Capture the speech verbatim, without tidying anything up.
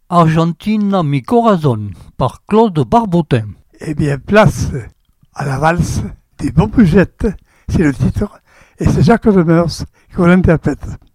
Argentina mi corazon par Claude Barbotin. Eh bien, place à la valse des Bambugettes, c'est le titre, et c'est Jacques Demers qui l'interprète.